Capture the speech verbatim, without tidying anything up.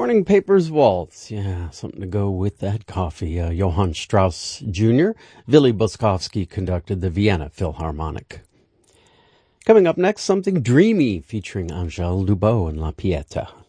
Morning Papers Waltz. Yeah, something to go with that coffee. Uh, Johann Strauss Junior Willy Boskovsky conducted the Vienna Philharmonic. Coming up next, something dreamy featuring Angèle Lubot and La Pieta.